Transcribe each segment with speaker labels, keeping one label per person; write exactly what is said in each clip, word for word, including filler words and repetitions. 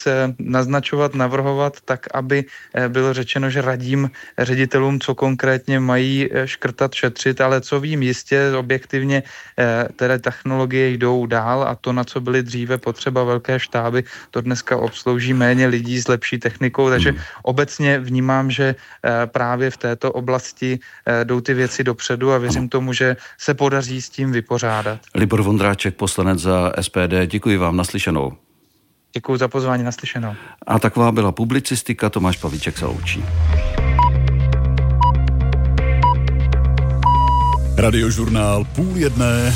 Speaker 1: naznačovat, navrhovat tak, aby bylo řečeno, že radím ředitelům, co konkrétně mají škrtat, šetřit, ale co vím jistě, objektivně teda technologie jdou dál a to, na co byly dříve potřeba velké štáby, to dneska obslouží méně lidí s lepší technikou, takže hmm. obecně vnímám, že právě v této oblasti jdou ty věci dopředu a věřím tomu, že se podaří s tím vypořádat.
Speaker 2: Libor Vondráček, poslanec za S P D, děkuji vám, naslyšenou.
Speaker 1: Děkuji za pozvání, naslyšenou.
Speaker 2: A taková byla publicistika, Tomáš Pavlíček se loučí.
Speaker 3: Radiožurnál půl jedné.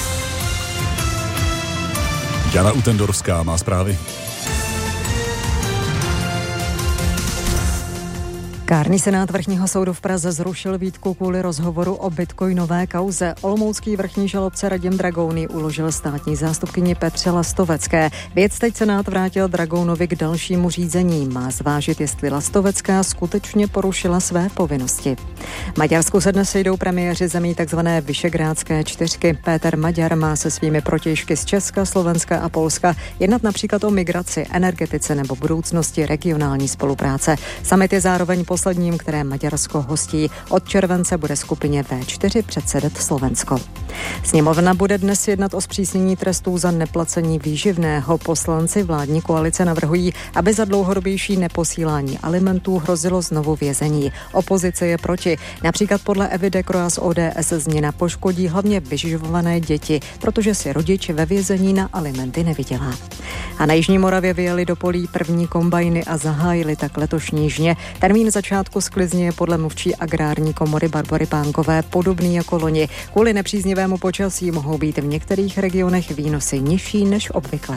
Speaker 3: Jana Utendorská má zprávy.
Speaker 4: Kárný senát vrchního soudu v Praze zrušil výtku kvůli rozhovoru o bitcoinové kauze. Olomoucký vrchní žalobce Radim Dragouny uložil státní zástupkyni Petře Lastovecké. Věc teď senát vrátil Dragounovi k dalšímu řízení. Má zvážit, jestli Lastovecká skutečně porušila své povinnosti. V Maďarsku se dnes sejdou premiéři zemí takzvané Vyšegrádské čtyřky. Péter Maďar má se svými protějšky z Česka, Slovenska a Polska jednat například o migraci, energetice nebo budoucnosti regionální spolupráce. Summit je zároveň posledním, které Maďarsko hostí. Od července bude skupině V čtyři předsedat Slovensko. Sněmovna bude dnes jednat o zpřísnění trestů za neplacení výživného. Poslanci vládní koalice navrhují, aby za dlouhodobější neposílání alimentů hrozilo znovu vězení. Opozice je proti. Například podle Evy Dekroa z O D S změna poškodí hlavně vyživované děti, protože si rodič ve vězení na alimenty nevydělá. A na Jižní Moravě vyjeli do polí první kombajny a zahájili tak letošní žně. Termín začátku sklizně je podle mluvčí agrární komory Barbory Pánkové podobný jako loni. Kvůli nepříznivému počasí mohou být v některých regionech výnosy nižší než obvykle.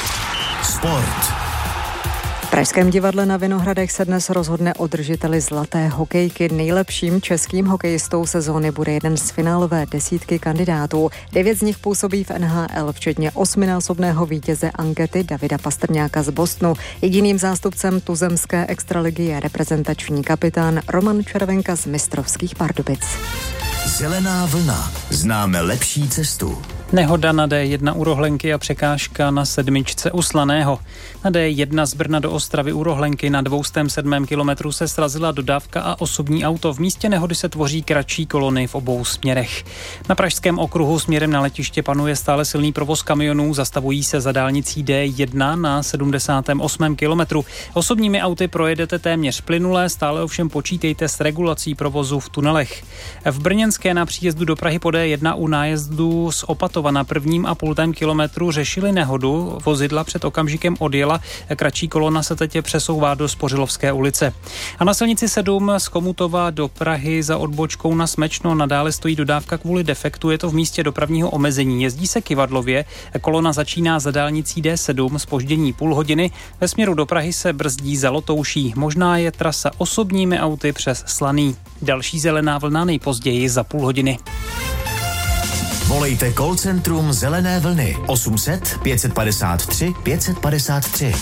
Speaker 5: Sport.
Speaker 4: V Pražském divadle na Vinohradech se dnes rozhodne o držiteli zlaté hokejky. Nejlepším českým hokejistou sezóny bude jeden z finálové desítky kandidátů. Devět z nich působí v N H L, včetně osminásobného vítěze ankety Davida Pastrňáka z Bostonu. Jediným zástupcem tuzemské extraligy je reprezentační kapitán Roman Červenka z Mistrovských Pardubic.
Speaker 5: Zelená vlna. Známe lepší cestu.
Speaker 6: Nehoda na D jedna u Rohlenky a překážka na sedmičce u Slaného. Na D jedna z Brna do Ostravy u Rohlenky na dvě stě sedm kilometrů se srazila dodávka a osobní auto. V místě nehody se tvoří kratší kolony v obou směrech. Na Pražském okruhu směrem na letiště panuje stále silný provoz kamionů, zastavují se za dálnicí D jedna na sedmdesátém osmém kilometru. Osobními auty projedete téměř plynule, stále ovšem počítejte s regulací provozu v tunelech. V Brněnské na příjezdu do Prahy po D jedna u nájezdu z Opatova na prvním a půltém kilometru řešili nehodu. Vozidla před okamžikem odjela. Kratší kolona se teď přesouvá do Spořilovské ulice. A na silnici sedm z Chomutova do Prahy za odbočkou na Smečno nadále stojí dodávka kvůli defektu. Je to v místě dopravního omezení. Jezdí se Kyvadlově. Kolona začíná za dálnicí D sedm, zpoždění půl hodiny. Ve směru do Prahy se brzdí za Lotouší. Možná je trasa osobními auty přes Slaný. Další zelená vlna nejpozději za půl hodiny.
Speaker 5: Volejte call centrum Zelené vlny osm set pět padesát tři pět padesát tři.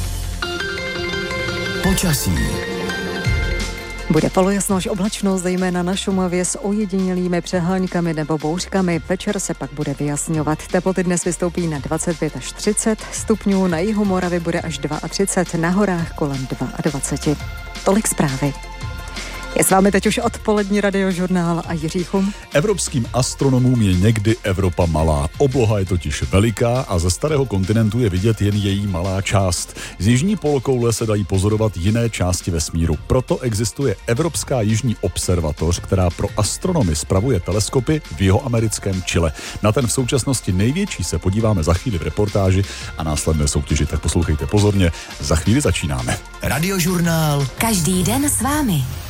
Speaker 5: Počasí.
Speaker 4: Bude polojasno až oblačno, zejména na Šumavě s ojedinělými přeháňkami nebo bouřkami. Večer se pak bude vyjasňovat. Teploty dnes vystoupí na dvacet pět až třicet stupňů, na jihu Moravy bude až třicet dva, na horách kolem dvacet dva. Tolik zprávy. Je s vámi teď už odpolední radiožurnál a Jiří Chum.
Speaker 3: Evropským astronomům je někdy Evropa malá. Obloha je totiž veliká a ze starého kontinentu je vidět jen její malá část. Z jižní polokoule se dají pozorovat jiné části vesmíru. Proto existuje Evropská jižní observatoř, která pro astronomy spravuje teleskopy v jihoamerickém Chile. Na ten v současnosti největší se podíváme za chvíli v reportáži a následné soutěži, tak poslouchejte pozorně. Za chvíli začínáme.
Speaker 5: Radiožurnál.
Speaker 7: Každý den s vámi.